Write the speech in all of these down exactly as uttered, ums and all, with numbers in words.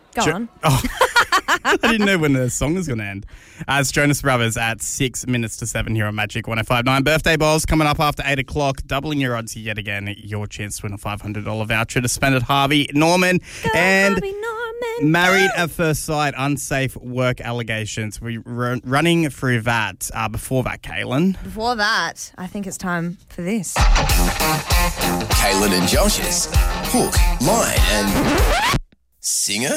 Go Jo- on. Oh, I didn't know when the song was going to end. Uh, it's Jonas Brothers at six minutes to seven here on Magic one oh five nine. Birthday balls coming up after eight o'clock. Doubling your odds yet again. Your chance to win a five hundred dollars voucher to spend at Harvey Norman. Go, and Harvey Norman. Married at first sight, unsafe work allegations. We're run- running through that. Uh, before that, Kaylin. Before that, I think it's time for this. Kaylin and Josh's Hook, Line and Singer.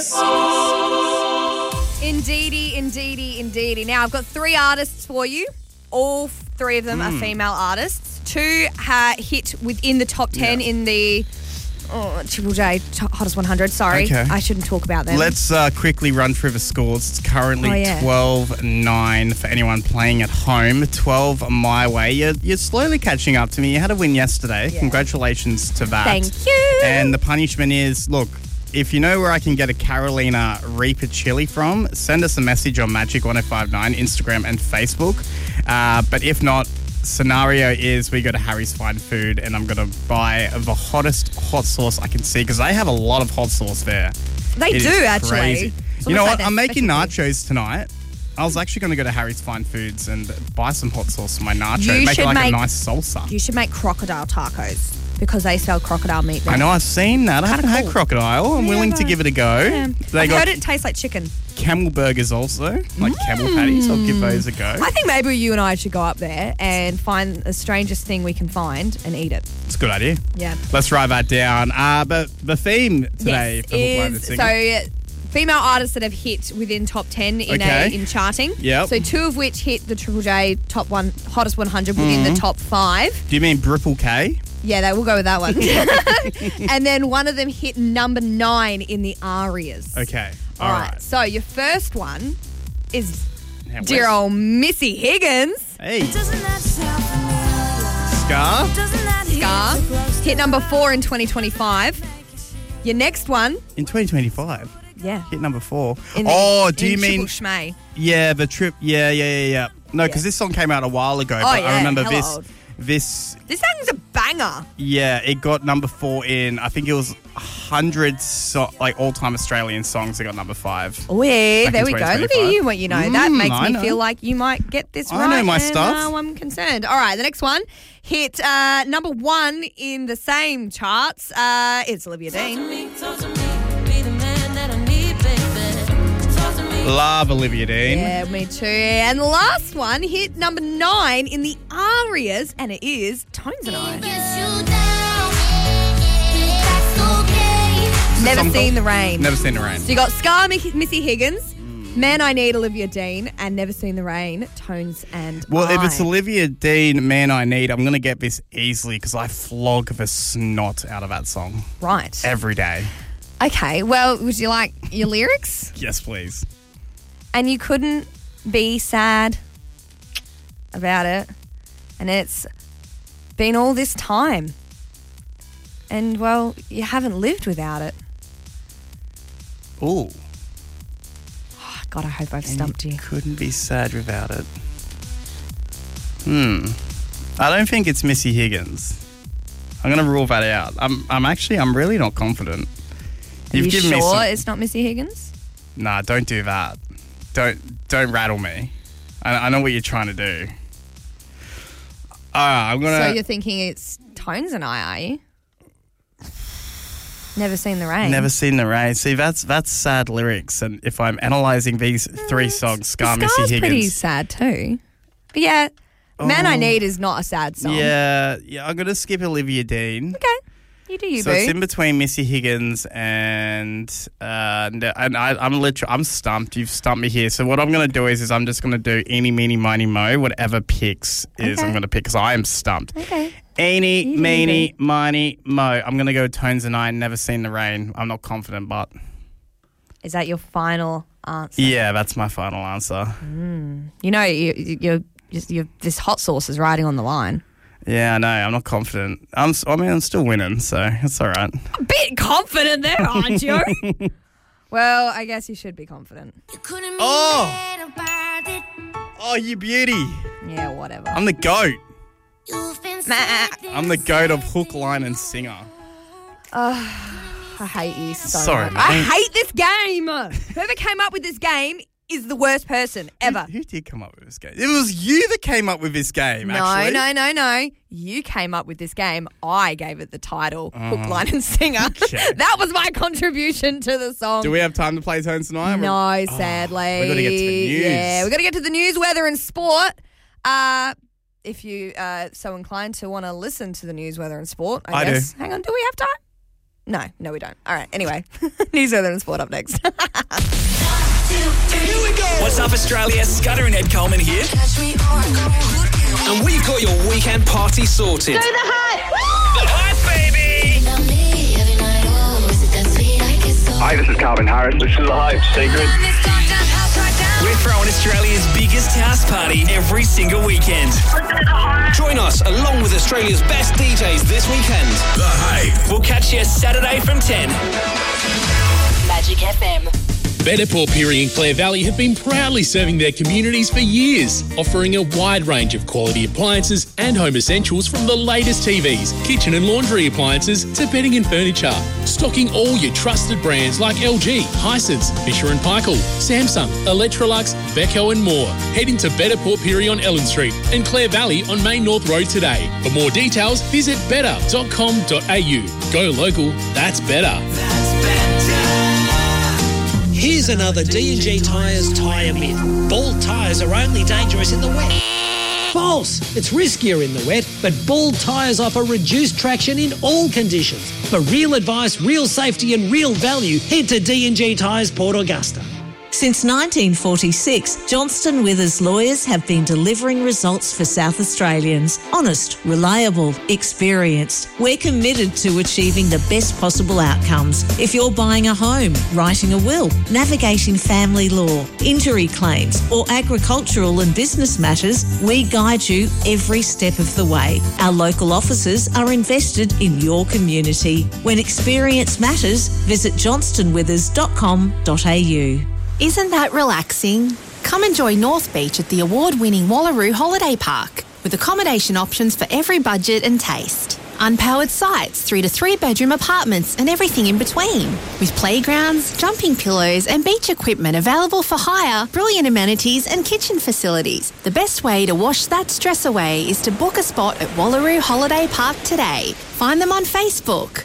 Indeedy, indeedy, indeedy. Now, I've got three artists for you. All three of them Mm. are female artists. Two ha- hit within the top ten Yeah. in the oh, Triple J t- Hottest one hundred. Sorry, Okay. I shouldn't talk about them. Let's uh, quickly run through the scores. It's currently Oh, yeah. twelve nine for anyone playing at home. twelve my way. You're, you're slowly catching up to me. You had a win yesterday. Yeah. Congratulations to that. Thank you. And the punishment is, look, if you know where I can get a Carolina Reaper chili from, send us a message on Magic one oh five nine, Instagram and Facebook. Uh, but if not, scenario is we go to Harry's Fine Food and I'm going to buy the hottest hot sauce I can see because they have a lot of hot sauce there. They It do, is actually. crazy. It's You know almost what? like I'm their making specialty. nachos tonight. I was actually going to go to Harry's Fine Foods and buy some hot sauce for my nacho. You make it should like a make- nice salsa. You should make crocodile tacos because they sell crocodile meat there. I know, I've seen that. I haven't had cool. crocodile. I'm Yeah, willing to no. give it a go. Yeah. They I've got heard it tastes like chicken. camel burgers also, like camel patties. I'll give those a go. I think maybe you and I should go up there and find the strangest thing we can find and eat it. It's a good idea. Yeah. Let's write that down. Uh, but the theme today Yes, for Hook, Line and is Single. so female artists that have hit within top ten in Okay. a in charting. Yep. So two of which hit the Triple J top one hottest one hundred within the top five. Do you mean Bripple K? Yeah, that we'll go with that one. And then one of them hit number nine in the Arias. Okay. All All right. right. So your first one is Now, dear where's- old Missy Higgins. Hey. Scar. Scar. Hit number four in twenty twenty-five. Your next one. In twenty twenty-five. Yeah. Hit number four. In the- oh, do in you mean... Triple Schmay. Yeah, the trip. Yeah, yeah, yeah, yeah. No, because Yeah. this song came out a while ago. Oh, but yeah, I remember hella this. old. This, This song's a banger. yeah, it got number four in, I think it was one hundred, so, like, all-time Australian songs that got number five. Oh, yeah, Back there in we go. twenty Look at twenty-five. you, what you know. that Mm, makes I me know. feel like you might get this I right. know my and stuff. now I'm concerned. All right, the next one hit uh, number one in the same charts. Uh, it's Olivia Dean. Love Olivia Dean. Yeah, me too. And the last one hit number nine in the Arias, and it is Tones and I. Never song Seen called? the Rain. Never Seen the Rain. So you got Scar, Mickey- Missy Higgins, Man I Need, Olivia Dean, and Never Seen the Rain, Tones and Well, I. if it's Olivia Dean, Man I Need, I'm going to get this easily because I flog the snot out of that song Right. every day. Okay, well, would you like your lyrics? Yes, please. And you couldn't be sad about it. And it's been all this time. And, well, you haven't lived without it. Ooh. Oh, God, I hope I've stumped you. Couldn't be sad without it. Hmm. I don't think it's Missy Higgins. I'm going to rule that out. I'm I'm actually, I'm really not confident. Are you given sure me some... it's not Missy Higgins? Nah, don't do that. Don't don't rattle me. I, I know what you're trying to do. All right, I'm going So to... you're thinking it's Tones and I, are you? Never Seen the Rain. Never Seen the Rain. See, that's that's sad lyrics. And if I'm analysing these three songs, Scar, Missy Scar's Higgins... pretty sad too. But yeah, Man I Oh. Need is not a sad song. Yeah, yeah, I'm going to skip Olivia Dean. Okay. You do you, So boo. it's in between Missy Higgins and uh, no- and I, I'm literally I'm stumped. You've stumped me here. So what I'm going to do is is I'm just going to do eeny, meeny, miny, mo. Whatever picks is Okay. I'm going to pick because I am stumped. Okay. Eeny, You do meeny, miny, mo. I'm going to go Tones and I. Never Seen the Rain. I'm not confident, but Is that your final answer? yeah, that's my final answer. You know, you, you, you're, you're, this hot sauce is riding on the line. Yeah, I know. I'm not confident. I'm. s- I mean, I'm still winning, so it's all right. A bit confident there, aren't you? Well, I guess you should be confident. Oh, oh, you beauty. Yeah, whatever. I'm the goat. Meh. I'm the goat of hook, line, and singer. All I hate you so Sorry, much. I mate. hate this game. Whoever came up with this game is the worst person ever. Who, who did come up with this game? It was you that came up with this game, No, actually. no, no, no. You came up with this game. I gave it the title, Hook, Line and Singer. Okay. That was my contribution to the song. Do we have time to play Tones tonight? No, sadly. we gotta get to the news. Yeah, we got to get to the news, weather and sport. Uh, if you are so inclined to want to listen to the news, weather and sport, I, I do. guess. Hang on, do we have time? No, no, we don't. All right, anyway. News, weather and sport up next. What's up, Australia? Scudder and Ed Coleman here. And we've got your weekend party sorted. Do the hype! The hype, baby! Hi, this is Calvin Harris. This is The Hype Secret. We're throwing Australia's biggest house party every single weekend. Join us along with Australia's best D Js this weekend. The Hype. We'll catch you Saturday from ten. Magic F M. Better Port Pirie and Clare Valley have been proudly serving their communities for years, offering a wide range of quality appliances and home essentials from the latest T Vs, kitchen and laundry appliances to bedding and furniture. Stocking all your trusted brands like L G, Hisense, Fisher and Paykel, Samsung, Electrolux, Beko and more. Head into Better Port Pirie on Ellen Street and Clare Valley on Main North Road today. For more details, visit better dot com dot a u. Go local, that's better. Here's another D and G Tyres tyre myth. Bald tyres are only dangerous in the wet. False. It's riskier in the wet, but bald tyres offer reduced traction in all conditions. For real advice, real safety and real value, head to D and G Tyres Port Augusta. Since nineteen forty-six, Johnston Withers lawyers have been delivering results for South Australians. Honest, reliable, experienced. We're committed to achieving the best possible outcomes. If you're buying a home, writing a will, navigating family law, injury claims, or agricultural and business matters, we guide you every step of the way. Our local offices are invested in your community. When experience matters, visit johnston withers dot com dot a u. Isn't that relaxing? Come enjoy North Beach at the award-winning Wallaroo Holiday Park with accommodation options for every budget and taste. Unpowered sites through to three-bedroom apartments and everything in between. With playgrounds, jumping pillows and beach equipment available for hire, brilliant amenities and kitchen facilities. The best way to wash that stress away is to book a spot at Wallaroo Holiday Park today. Find them on Facebook.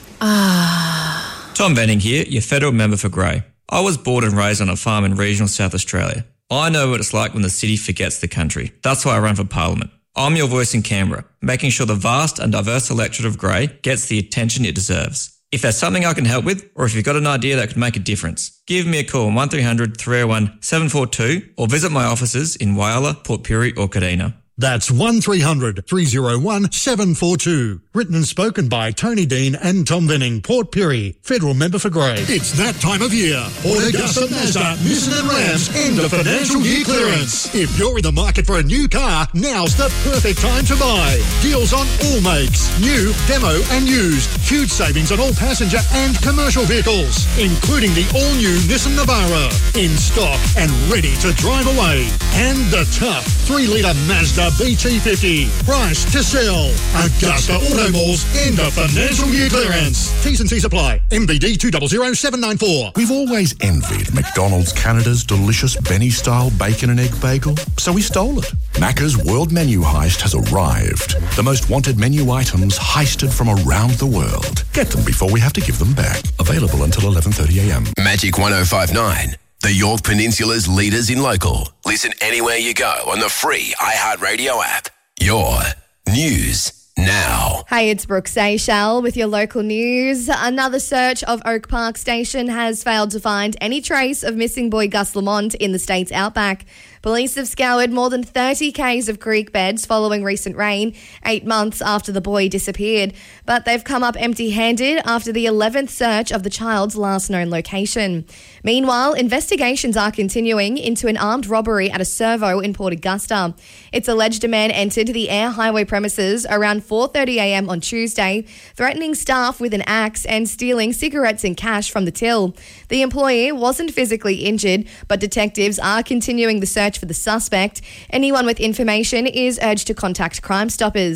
Ah. Tom Benning here, your federal member for Grey. I was born and raised on a farm in regional South Australia. I know what it's like when the city forgets the country. That's why I ran for Parliament. I'm your voice in Canberra, making sure the vast and diverse electorate of Grey gets the attention it deserves. If there's something I can help with, or if you've got an idea that could make a difference, give me a call on one three hundred, three oh one, seven four two or visit my offices in Whyalla, Port Pirie or Kadina. That's one three hundred, three oh one, seven four two. Written and spoken by Tony Dean and Tom Venning, Port Pirie, Federal Member for Grey. It's that time of year. Port Augusta Mazda, Nissan and Rams end of financial year clearance. If you're in the market for a new car, now's the perfect time to buy. Deals on all makes, new, demo and used. Huge savings on all passenger and commercial vehicles, including the all-new Nissan Navara. In stock and ready to drive away. And the tough three litre Mazda B T fifty. Price to sell. Augusta Auto Mall's end of financial year clearance. T's and C's apply. M B D two zero zero seven nine four. We've always envied McDonald's Canada's delicious Benny-style bacon and egg bagel, so we stole it. Macca's World Menu Heist has arrived. The most wanted menu items heisted from around the world. Get them before we have to give them back. Available until eleven thirty a m. Magic one oh five nine. The York Peninsula's leaders in local. Listen anywhere you go on the free iHeartRadio app. Your news now. Hey, it's Brooke Seychelles with your local news. Another search of Oak Park Station has failed to find any trace of missing boy Gus Lamont in the state's outback. Police have scoured more than thirty kays of creek beds following recent rain, eight months after the boy disappeared. But they've come up empty-handed after the eleventh search of the child's last known location. Meanwhile, investigations are continuing into an armed robbery at a servo in Port Augusta. It's alleged a man entered the Air Highway premises around four thirty a m on Tuesday, threatening staff with an axe and stealing cigarettes and cash from the till. The employee wasn't physically injured, but detectives are continuing the search for the suspect. Anyone with information is urged to contact Crime Stoppers.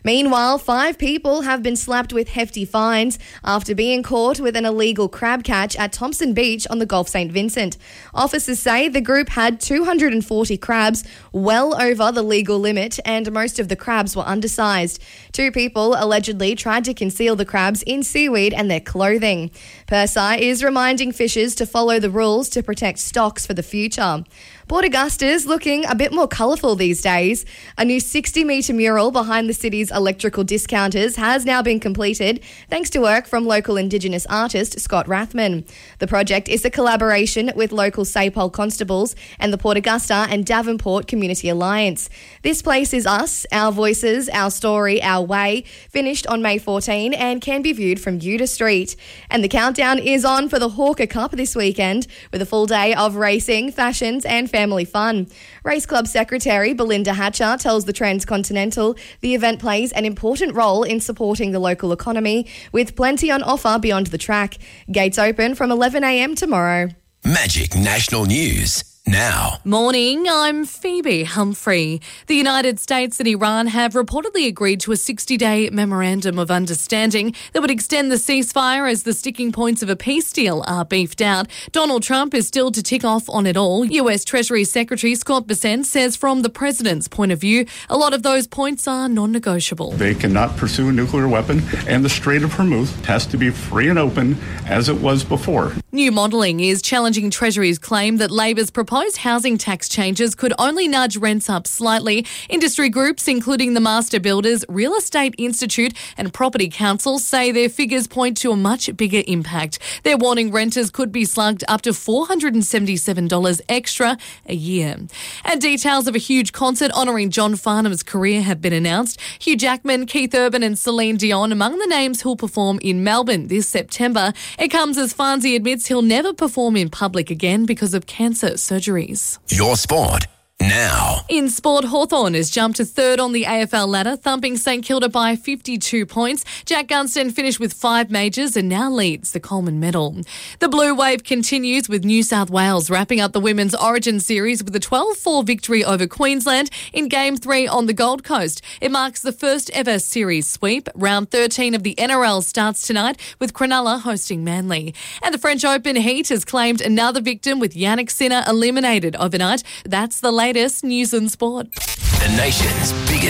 Meanwhile, five people have been slapped with hefty fines after being caught with an illegal crab catch at Thompson Beach on the Gulf Saint Vincent. Officers say the group had two hundred forty crabs, well over the legal limit, and most of the crabs were undersized. Two people allegedly tried to conceal the crabs in seaweed and their clothing. Pursi is reminding fishers to follow the rules to protect stocks for the future. Port Augusta's looking a bit more colourful these days. A new sixty metre mural behind the city's electrical discounters has now been completed thanks to work from local Indigenous artist Scott Rathman. The project is a collaboration with local Sapole constables and the Port Augusta and Davenport Community Alliance. This place is us, our voices, our story, our way, finished on May fourteenth and can be viewed from Uta Street. And the countdown is on for the Hawker Cup this weekend with a full day of racing, fashions and family fun. Race Club Secretary Belinda Hatcher tells the Transcontinental the event plays an important role in supporting the local economy with plenty on offer beyond the track. Gates open from eleven a m tomorrow. Magic National News. Now. Morning, I'm Phoebe Humphrey. The United States and Iran have reportedly agreed to a sixty-day memorandum of understanding that would extend the ceasefire as the sticking points of a peace deal are beefed out. Donald Trump is still to tick off on it all. U S Treasury Secretary Scott Bessent says from the president's point of view, a lot of those points are non-negotiable. They cannot pursue a nuclear weapon, and the Strait of Hormuz has to be free and open as it was before. New modelling is challenging Treasury's claim that Labor's proposed housing tax changes could only nudge rents up slightly. Industry groups, including the Master Builders, Real Estate Institute and Property Council, say their figures point to a much bigger impact. They're warning renters could be slugged up to four hundred seventy-seven dollars extra a year. And details of a huge concert honouring John Farnham's career have been announced. Hugh Jackman, Keith Urban and Celine Dion among the names who'll perform in Melbourne this September. It comes as Farnsey admits he'll never perform in public again because of cancer surgery. Your sport now. In sport, Hawthorn has jumped to third on the A F L ladder, thumping St Kilda by fifty-two points. Jack Gunston finished with five majors and now leads the Coleman Medal. The Blue Wave continues with New South Wales wrapping up the Women's Origin Series with a twelve four victory over Queensland in Game three on the Gold Coast. It marks the first ever series sweep. Round thirteen of the N R L starts tonight with Cronulla hosting Manly. And the French Open heat has claimed another victim with Yannick Sinner eliminated overnight. That's the latest news and sport. The nation's biggest